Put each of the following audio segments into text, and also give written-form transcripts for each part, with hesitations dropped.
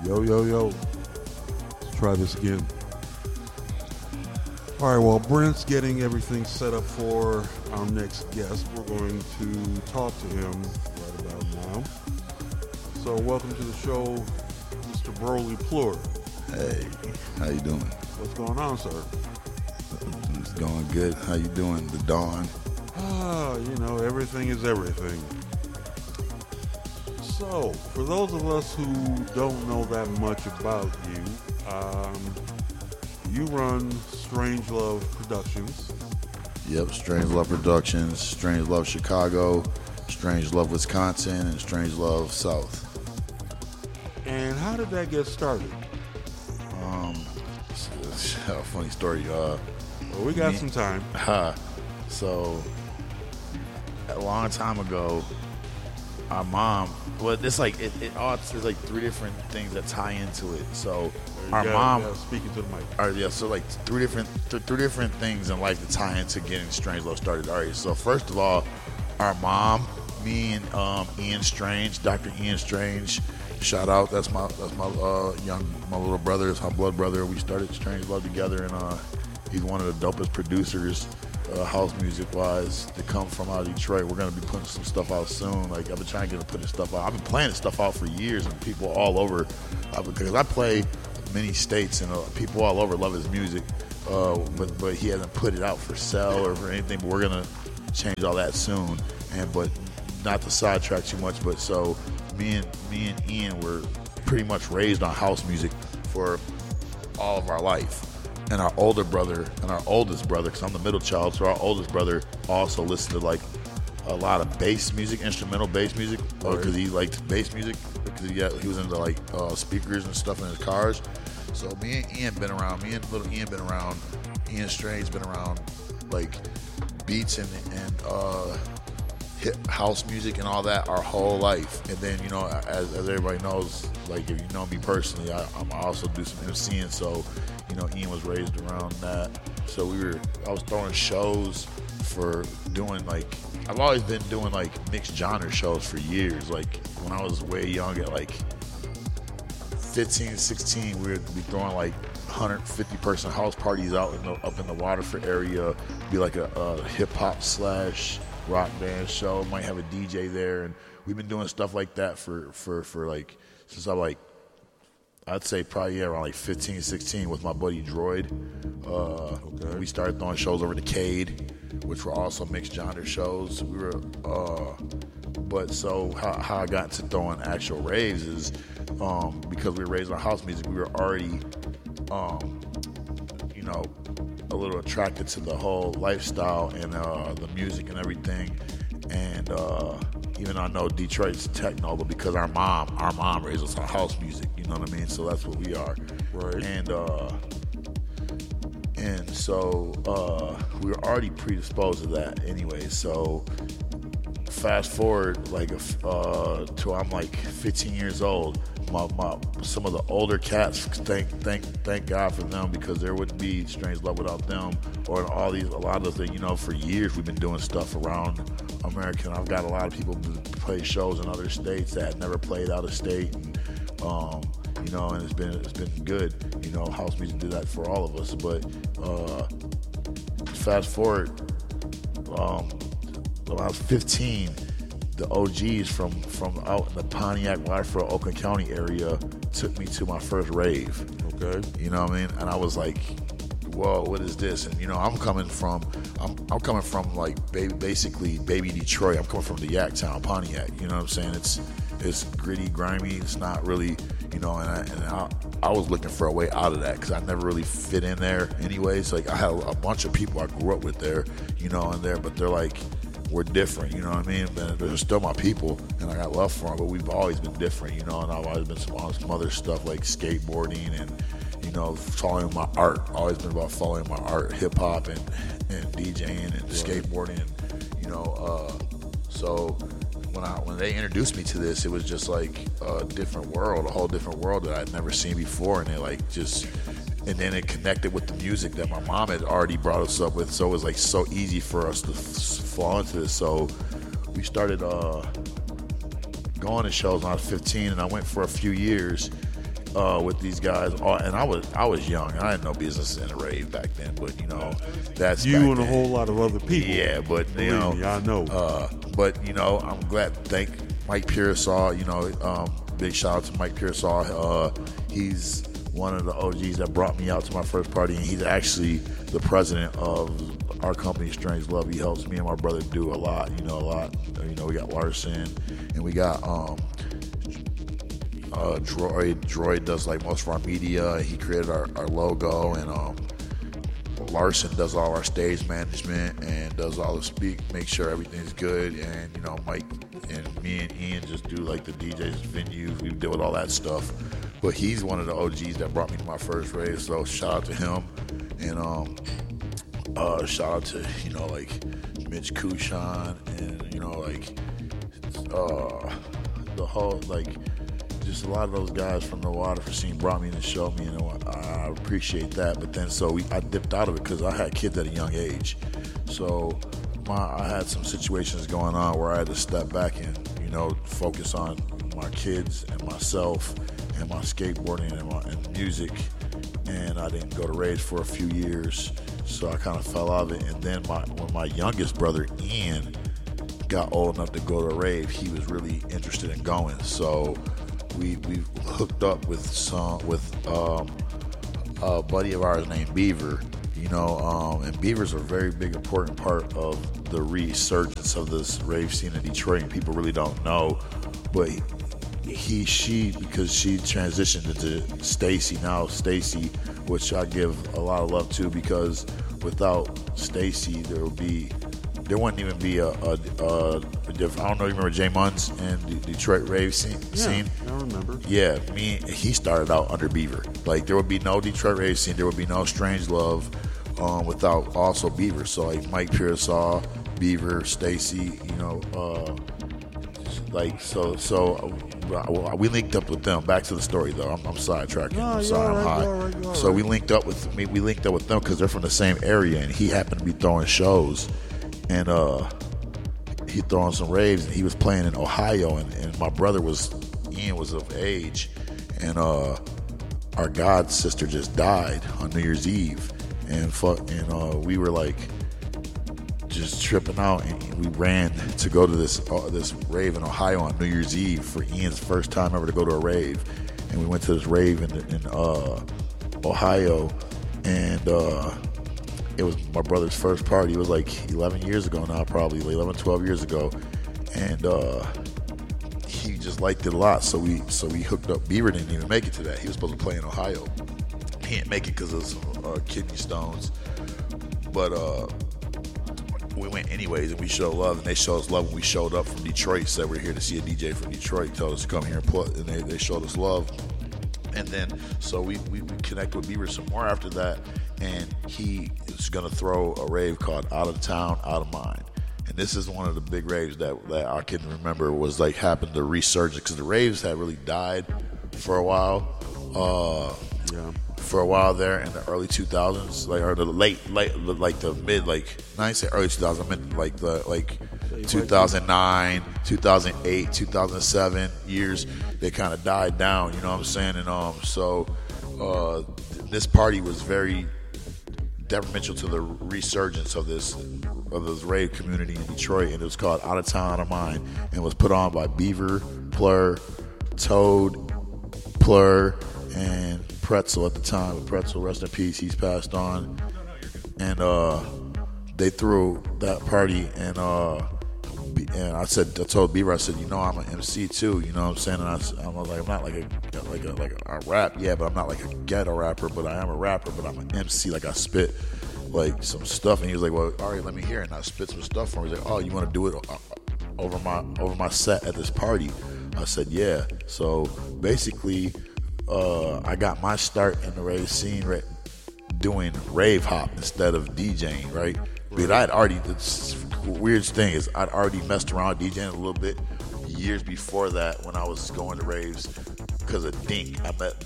Yo, yo, yo. Let's try this again. All right, while Brent's getting everything set up for our next guest, we're going to talk to him right about now. So welcome to the show, Mr. Broly Plur. Hey, how you doing? What's going on, sir? It's going good. How you doing, the Dawn? Everything is everything. So, for those of us who don't know that much about you, you run Strange Love Productions. Yep, Strange Love Productions, Strange Love Chicago, Strange Love Wisconsin, and Strange Love South. And how did that get started? It's a funny story. Well, we got some time. So, a long time ago, our mom, well, it's like there's like three different things that tie into it. So our mom, speaking to the mic. So like three different things in life that tie into getting Strange Love started. All right. So first of all, our mom, me and Ian Strange, Dr. Ian Strange, shout out. That's my little brother. It's my blood brother. We started Strange Love together, and he's one of the dopest producers. House music wise to come from out of Detroit. We're gonna be putting some stuff out soon. Like I've been trying to get him to put this stuff out. I've been playing this stuff out for years, and people all over because I play many states and people all over love his music. But he hasn't put it out for sale or for anything. But we're gonna change all that soon. But not to sidetrack too much. But so me and Ian were pretty much raised on house music for all of our life. And our older brother and our oldest brother, because I'm the middle child, so our oldest brother also listened to like a lot of bass music, instrumental bass music, because he liked bass music, because he was into like speakers and stuff in his cars. So me and Ian been around, Ian Strange been around like beats and hip house music and all that our whole life. And then, as everybody knows, like if you know me personally, I also do some MCing, so Ian was raised around that. So I was throwing shows for doing I've always been doing like mixed genre shows for years. Like when I was way young at like 15, 16, we would be throwing like 150 person house parties up in the Waterford area. Be like a hip hop / rock band show. Might have a DJ there, and we've been doing stuff like that for like since I'd say probably around like 15, 16 with my buddy Droid. We started throwing shows over the Cade, which were also mixed genre shows. But so how I got into throwing actual raves is because we were raised on house music, we were already, a little attracted to the whole lifestyle and the music and everything. And even though I know Detroit's techno, but because our mom raised us on house music, you know what I mean? So that's what we are. Right. And so we were already predisposed to that anyway. So fast forward till I'm like 15 years old. Some of the older cats, thank God for them, because there wouldn't be Strange Love without them, or a lot of the things. For years we've been doing stuff around America. I've got a lot of people who play shows in other states that had never played out of state, and and it's been good. House music did that for all of us. But fast forward, when I was 15. The OGs from out in the Pontiac, Waterford, Oakland County area took me to my first rave. Okay. You know what I mean? And I was like, whoa, what is this? And I'm coming from like basically baby Detroit. I'm coming from the Yaktown, Pontiac. You know what I'm saying? It's gritty, grimy. It's not really, and I was looking for a way out of that because I never really fit in there anyways. Like I had a bunch of people I grew up with there, in there, but they're like, we're different, you know what I mean? But they're still my people, and I got love for them, but we've always been different, and I've always been on some other stuff like skateboarding and, following my art. Always been about following my art, hip-hop and DJing and skateboarding, so when they introduced me to this, it was just like a different world, a whole different world that I'd never seen before, and and then it connected with the music that my mom had already brought us up with, so it was like so easy for us to fall into this. So we started going to shows when I was 15, and I went for a few years, with these guys. And I was young. I had no business in a rave back then, but you know, that's you and then. a whole lot of other people. Yeah, but you know, me, I know. But you know, I'm glad to thank Mike Pearsall. You know, big shout out to Mike Pearsall. He's one of the OGs that brought me out to my first party, and he's actually the president of our company, Strange Love. He helps me and my brother do a lot. You know, we got Larson, and we got Droid does like most of our media. He created our logo, and Larson does all our stage management and does all the make sure everything's good. And you know, Mike and me and Ian just do like the DJs, venues. We deal with all that stuff. But he's one of the OGs that brought me to my first rave. So shout out to him, and shout out to, you know, like Mitch Kushan, and you know, like the whole, like, just a lot of those guys from the Waterford scene brought me to show me, and I appreciate that. But then I dipped out of it because I had kids at a young age, so I had some situations going on where I had to step back and, you know, focus on my kids and myself and my skateboarding and music. And I didn't go to raves for a few years, so I kind of fell out of it. And then when my youngest brother Ian got old enough to go to a rave, he was really interested in going. So we hooked up with a buddy of ours named Beaver. You know, and Beaver's a very big, important part of the resurgence of this rave scene in Detroit, and people really don't know. But she, because she transitioned into Stacy now, Stacy, which I give a lot of love to, because without Stacy, there wouldn't even be I don't know if you remember Jay Munns and the Detroit rave scene? I remember. Yeah, he started out under Beaver. Like, there would be no Detroit rave scene, there would be no Strange Love without also Beaver. So like Mike Pearsall, Beaver, Stacy, you know, like so we linked up with them. Back to the story though. I'm sidetracking. No, I'm sorry, I'm high. So we linked up with them because they're from the same area, and he happened to be throwing shows, and he throwing some raves, and he was playing in Ohio, and my brother Ian was of age, and our god sister just died on New Year's Eve, and we were like just tripping out, and we ran to go to this rave in Ohio on New Year's Eve for Ian's first time ever to go to a rave. And we went to this rave in Ohio, and it was my brother's first party. It was like 11 years ago now, probably like 11, 12 years ago, and he just liked it a lot. So we hooked up. Beaver didn't even make it to that. He was supposed to play in Ohio. He didn't make it because of kidney stones, but we went anyways, and we showed love, and they showed us love when we showed up from Detroit. Said we're here to see a DJ from Detroit. Told us to come here and play, and they showed us love. And then so we connected with Beaver some more after that, and he is gonna throw a rave called Out of Town, Out of Mind. And this is one of the big raves that I can remember was like happened to resurge, because the raves had really died for a while. For a while there in the early 2000s, or the late, like the mid, like, I didn't say early 2000s, I meant like the 2009, 2008, 2007 years, they kind of died down, you know what I'm saying? And so this party was very detrimental to the resurgence of this rave community in Detroit, and it was called Out of Town, Out of Mind, and it was put on by Beaver, Plur, Toad, Plur, and Pretzel at the time. Pretzel, rest in peace, he's passed on. And they threw that party, and I told Beaver, I said, you know, I'm an MC too, you know what I'm saying? And I'm like, I'm not like a rap, yeah, but I'm not like a ghetto rapper, but I am a rapper, but I'm an MC, like I spit like some stuff. And he was like, well, all right, let me hear it. And I spit some stuff for him. He's like, oh, you want to do it over my set at this party? I said, yeah. So basically, I got my start in the rave scene doing rave hop instead of DJing, right? But I'd already, the weirdest thing is I'd already messed around DJing a little bit years before that when I was going to raves because of Dink. I met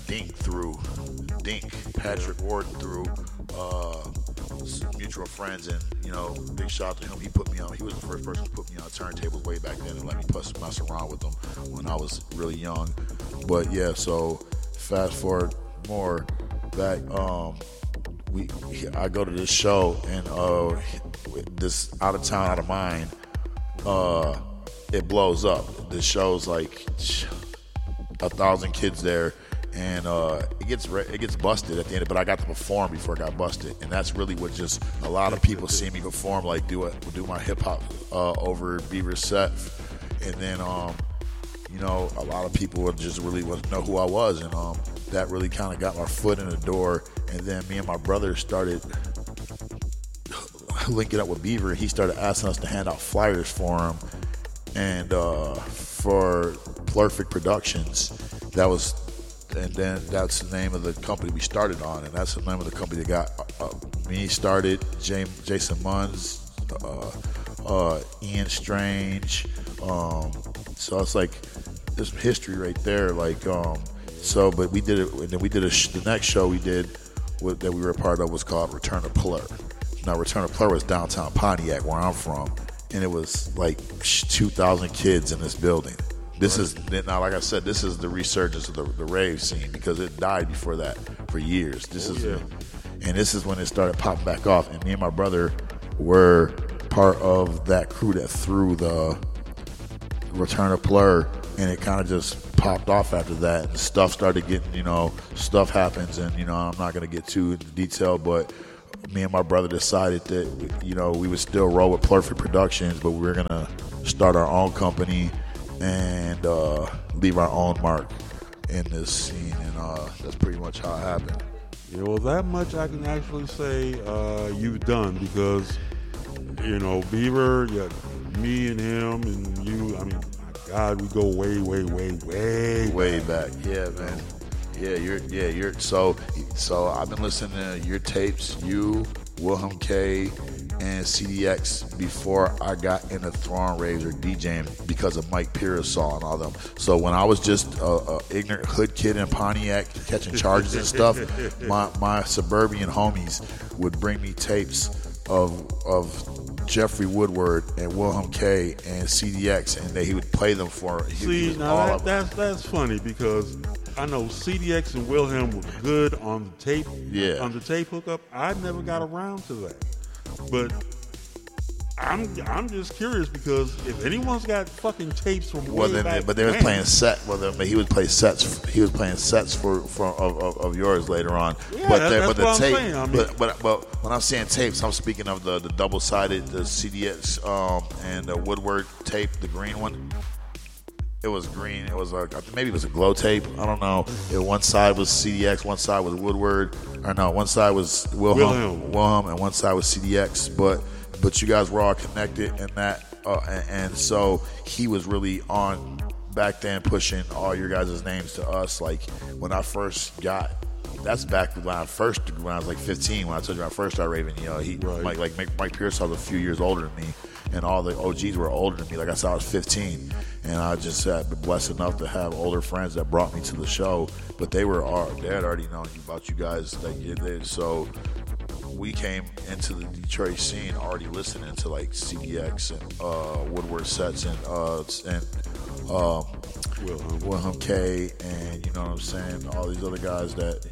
Patrick Warden through some mutual friends, and you know, big shout out to him. He put me on. He was the first person to put me on turntables way back then and let me mess around with them when I was really young. But yeah, so fast forward more back. I go to this show and this Out of Town, Out of Mind. It blows up. The show's like 1,000 kids there, and it gets busted at the end. But I got to perform before it got busted, and that's really what just a lot of people see me perform, like do my hip hop over Beaver's set, and then a lot of people would just really want to know who I was, and that really kind of got my foot in the door. And then me and my brother started linking up with Beaver. He started asking us to hand out flyers for him, and for Plurfic Productions, and then that's the name of the company we started on, and that's the name of the company that got me started. Jason Munns, Ian Strange. So it's like there's history right there. Like but we did it, and then we did the next show we did that we were a part of was called Return of Plur. Now Return of Plur was downtown Pontiac, where I'm from, and it was like 2,000 kids in this building. This is now, like I said, this is the resurgence of the rave scene, because it died before that for years. And this is when it started popping back off. And me and my brother were part of that crew that threw the Return of Plur, and it kind of just popped off after that. And stuff started getting, stuff happens, and I'm not gonna get too into detail, but me and my brother decided that we would still roll with Plurfic Productions, but we were gonna start our own company and leave our own mark in this scene, and that's pretty much how it happened. Yeah, well, that much I can actually say you've done, because Beaver, me and him and you. I mean, my God, we go way back. Yeah, man. You're so I've been listening to your tapes, you, Wilhelm K, and CDX before I got into throwing raves or DJing, because of Mike Pearsall and all them. So when I was just a ignorant hood kid in Pontiac catching charges and stuff, my suburban homies would bring me tapes of Jeffrey Woodward and Wilhelm K and CDX, and he would play them for. See, now that's funny, because I know CDX and Wilhelm were good on the tape. Yeah. On the tape hookup. I never got around to that. But I'm just curious, because if anyone's got fucking tapes from way back but they were playing set. Well, he would play sets. He was playing sets of yours later on. Yeah, but the what tape. I'm saying. I mean, but when I'm saying tapes, I'm speaking of the double-sided, the CDX and the Woodward tape, the green one. It was green. It was maybe it was a glow tape. I don't know. One side was CDX, one side was Woodward. Or no, one side was Wilhelm, and one side was CDX. But you guys were all connected in that, and so he was really on back then, pushing all your guys' names to us. Like when I first got. That's back when I was like 15. When I told you I first started raving, Mike Pearsall was a few years older than me, and all the OGs were older than me. Like I said, I was 15, and I just had been blessed enough to have older friends that brought me to the show. But they had already known about you guys. So we came into the Detroit scene already listening to like CDX and Woodward sets and Wilhelm K, and you know what I'm saying, all these other guys that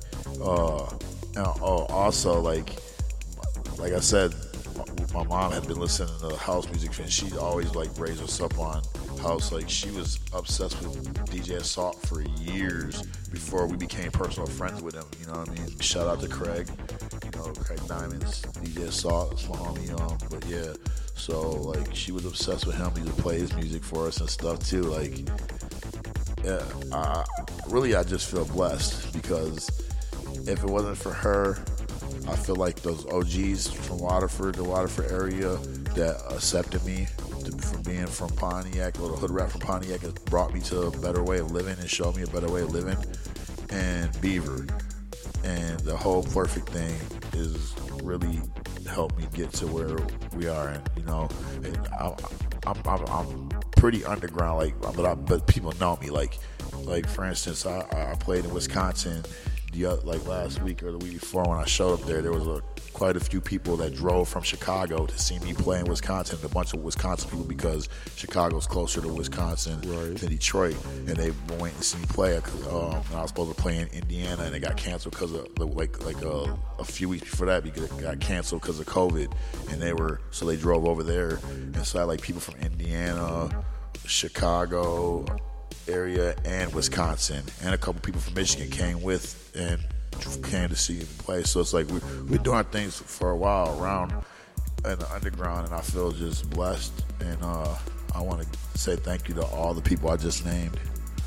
also like I said, my mom had been listening to house music, and she always like raised us up on house. Like she was obsessed with DJ Assault for years before we became personal friends with him. You know what I mean? Shout out to Craig, Craig Diamonds, DJ Assault, that's my homie. But yeah, so like she was obsessed with him. He would play his music for us and stuff too. Like, yeah, I just feel blessed, because if it wasn't for her, I feel like those OGs from Waterford, the Waterford area, that accepted me from being from Pontiac, or the hood rat from Pontiac, has brought me to a better way of living and showed me a better way of living. And Beaver and the whole Plurfic thing is really helped me get to where we are. And I'm pretty underground, but people know me. Like for instance, I played in Wisconsin. Like last week or the week before, when I showed up there was quite a few people that drove from Chicago to see me play in Wisconsin, a bunch of Wisconsin people, because Chicago's closer to Wisconsin than Detroit, and they went to see me play. I was supposed to play in Indiana, and it got canceled because of a few weeks before that, because it got canceled because of COVID, and they drove over there, and so I had like people from Indiana, Chicago area, and Wisconsin, and a couple people from Michigan came to see me play. So it's like we're doing things for a while around in the underground, and I feel just blessed. And I want to say thank you to all the people I just named.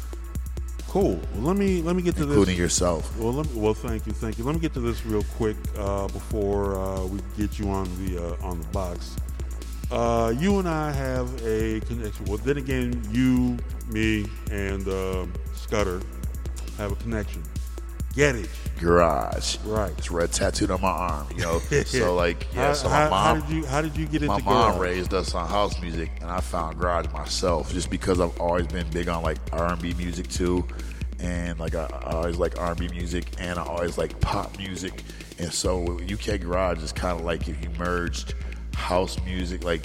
Cool. Well, let me get to this, including yourself. Well, thank you. Let me get to this real quick before we get you on the box. You and I have a connection. Well, then again, you, me, and Scudder have a connection. Gettych Garage. Right. It's red tattooed on my arm, you know. So like, yeah. So my mom. How did you get into my garage? mom raised us on house music, and I found garage myself just because I've always been big on like R&B music too, and like I always like R&B music, and I always like pop music, and so UK garage is kind of like if you merged house music, like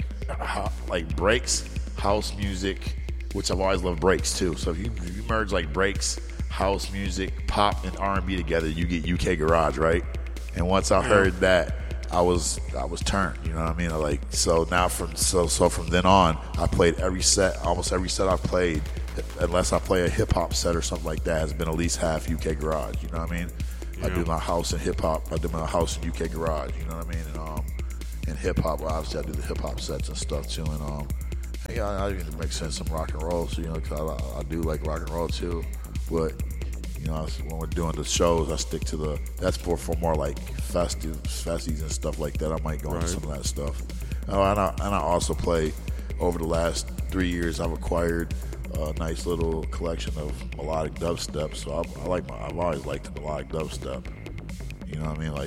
breaks, house music, which I've always loved breaks too. So if you merge like breaks, house music, pop, and R&B together, you get UK garage, right? And once I heard that, I was turned. You know what I mean? So now from then on, I played almost every set I've played, unless I play a hip hop set or something like that, has been at least half UK garage. You know what I mean? Yeah. I do my house in hip hop. I do my house in UK garage. You know what I mean? And hip hop, well, obviously I do the hip hop sets and stuff too. And I even mix in some rock and roll, so because I do like rock and roll too. But when we're doing the shows, I stick to that's for more like festies and stuff like that. I might go into some of that stuff. And I also play. Over the last 3 years, I've acquired a nice little collection of melodic dubstep. So I've always liked the melodic dubstep. You know what I mean?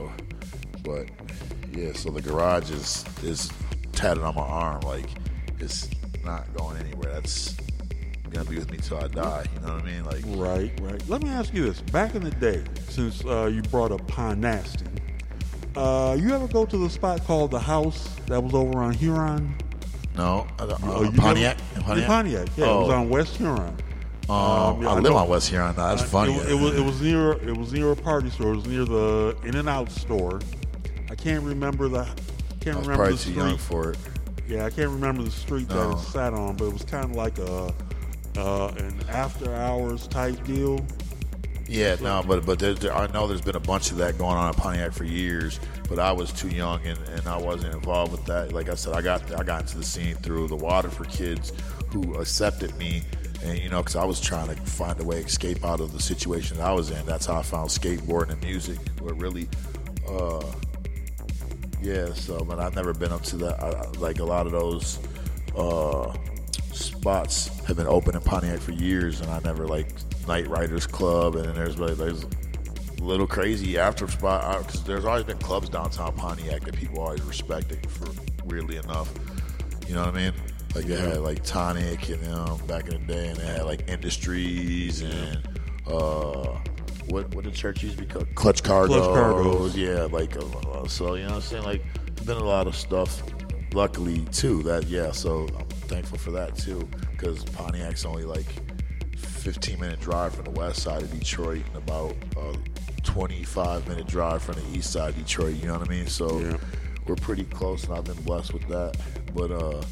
But yeah. So the garage is tatted on my arm. Like, it's not going anywhere. That's gonna be with me till I die. You know what I mean? Like, right. Let me ask you this: back in the day, since you brought up Pine Nasty, you ever go to the spot called the House that was over on Huron? No, Pontiac. Pontiac. Yeah, it was on West Huron. I live on West Huron. That's funny. It was near a party store. It was near the In-N-Out store. I can't remember the. I was probably too young for it. Yeah, I can't remember the street that it sat on, but it was kind of like an after hours type deal. Yeah, but I know there's been a bunch of that going on in Pontiac for years, but I was too young and I wasn't involved with that. Like I said, I got into the scene through the Waterford kids who accepted me, and because I was trying to find a way to escape out of the situation that I was in. That's how I found skateboarding and music. Where really, but I've never been up to that. Like a lot of those spots have been open in Pontiac for years, and I never Night Riders Club, and then there's a little crazy after spot because there's always been clubs downtown Pontiac that people always respected for, weirdly enough. You know what I mean? Like they had like Tonic and back in the day, and they had like Industries and what did church used to be called? Clutch Cargos. Yeah, so you know what I'm saying? Like there's been a lot of stuff. Luckily too so I'm thankful for that too, because Pontiac's only like 15-minute drive from the west side of Detroit and about 25-minute drive from the east side of Detroit. You know what I mean? So we're pretty close, and I've been blessed with that. But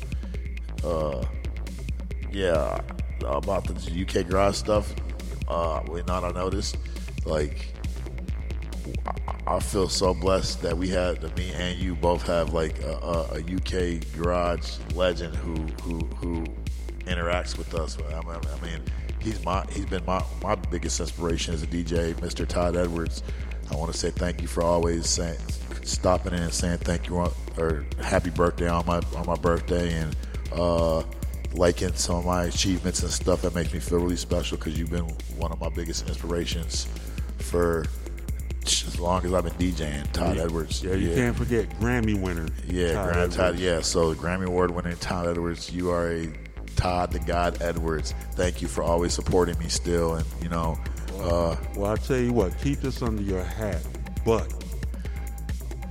about the UK garage stuff, I noticed, like, I feel so blessed that me and you both have like a UK garage legend who interacts with us. I mean, he's been my biggest inspiration as a DJ, Mr. Todd Edwards. I want to say thank you for always stopping in and saying thank you or happy birthday on my birthday, and liking some of my achievements and stuff. That makes me feel really special, because you've been one of my biggest inspirations for as long as I've been DJing. Todd Edwards. Yeah, you can't forget Grammy winner. Yeah, Todd. Yeah, so Grammy Award winner Todd Edwards. You are a Todd the God Edwards. Thank you for always supporting me still, and well, I tell you what, keep this under your hat. But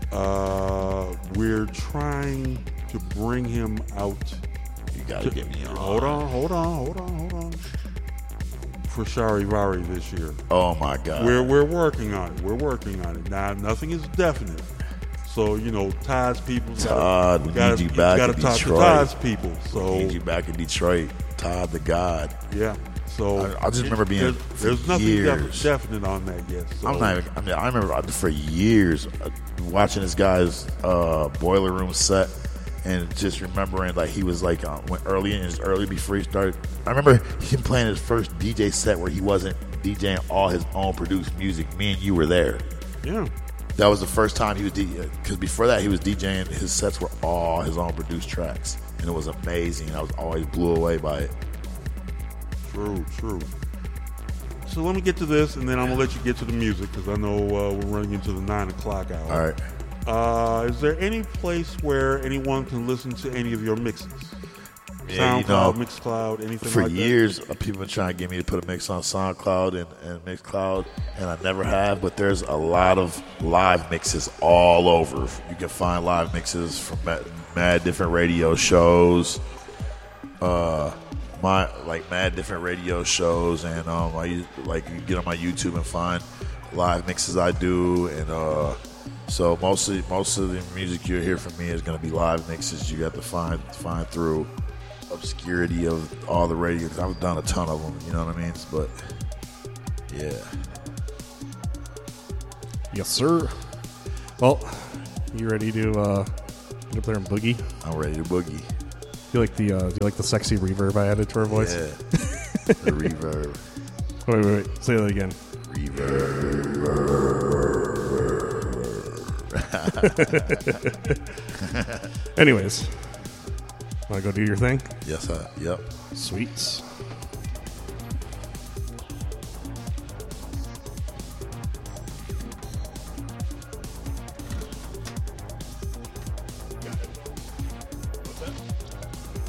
We're trying to bring him out. You gotta get me on. Hold on. For Charivari this year. Oh my God. We're working on it. Now nothing is definite. So, Todd's people. Todd, we need you back in Detroit. You got to talk to Detroit. Todd's people. So We need you back in Detroit. Todd the God. yeah. So I just remember being there's nothing years. definite on that yet. So. I remember for years watching this guy's Boiler Room set and just remembering like he was like early before he started. I remember him playing his first DJ set where he wasn't DJing all his own produced music. Me and you were there. Yeah. That was the first time he was DJing, because before that he was DJing. His sets were all his own produced tracks, and it was amazing. I was always blew away by it. True. So let me get to this, and then I'm gonna let you get to the music because I know we're running into the 9 o'clock hour. All right. Is there any place where anyone can listen to any of your mixes? Yeah, SoundCloud, Mixcloud, anything for like that? years, people been trying to get me to put a mix on SoundCloud and Mixcloud, and I never have. But there's a lot of live mixes all over. You can find live mixes from mad different radio shows, mad different radio shows, and you can get on my YouTube and find live mixes I do, and so most of the music you'll hear from me is going to be live mixes. You have to find through obscurity of all the radio, because I've done a ton of them, you know what I mean? But yeah. Yes, sir. Well, you ready to get up there and boogie? I'm ready to boogie. Do you like the sexy reverb I added to our voice? Yeah. The reverb. Wait. Say that again. Reverb. Anyways, want to go do your thing? Yes, yep. Sweets.